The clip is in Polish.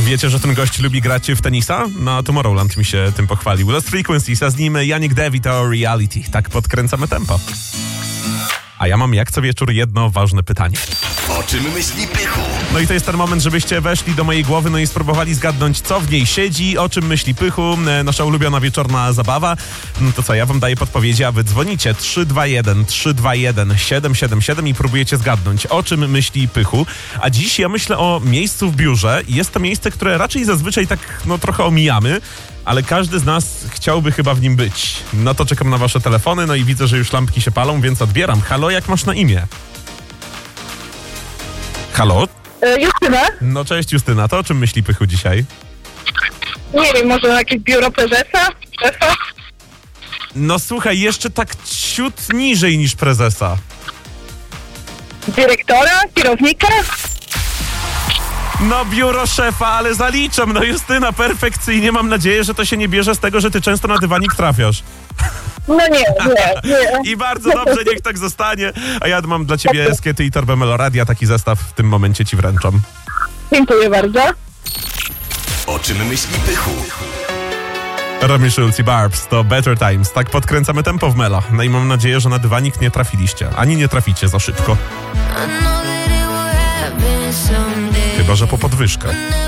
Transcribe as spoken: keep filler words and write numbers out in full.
Wiecie, że ten gość lubi grać w tenisa? No, Tomorrowland mi się tym pochwalił. Lost Frequencies, a z nim Yannick Devi to Reality. Tak podkręcamy tempo. A ja mam jak co wieczór jedno ważne pytanie. O czym myśli Pychu? No i to jest ten moment, żebyście weszli do mojej głowy, no i spróbowali zgadnąć, co w niej siedzi, o czym myśli Pychu, nasza ulubiona wieczorna zabawa. No to co, ja wam daję podpowiedzi, a wy dzwonicie trzy dwa jeden trzy dwa jeden siedem siedem siedem i próbujecie zgadnąć, o czym myśli Pychu. A dziś ja myślę o miejscu w biurze. Jest to miejsce, które raczej zazwyczaj tak, no trochę omijamy, ale każdy z nas chciałby chyba w nim być. No to czekam na wasze telefony, no i widzę, że już lampki się palą, więc odbieram. Halo, jak masz na imię? Halo? E, Justyna? No cześć Justyna, to o czym myśli Pychu dzisiaj? Nie wiem, może jakieś biuro prezesa? Szefa? No słuchaj, jeszcze tak ciut niżej niż prezesa. Dyrektora? Kierownika? No biuro szefa, ale zaliczam. No Justyna, perfekcyjnie. Mam nadzieję, że to się nie bierze z tego, że ty często na dywanik trafiasz. No nie, nie, nie. I bardzo dobrze, niech tak zostanie. A ja mam dla ciebie eskiety i torbę Meloradia. Taki zestaw w tym momencie ci wręczam. Dziękuję bardzo. O czym myśli Pychu? Romy Schulz i Barbs to Better Times. Tak podkręcamy tempo w Melo. No i mam nadzieję, że na dywanik nie trafiliście. Ani nie traficie za szybko. Chyba że po podwyżkę.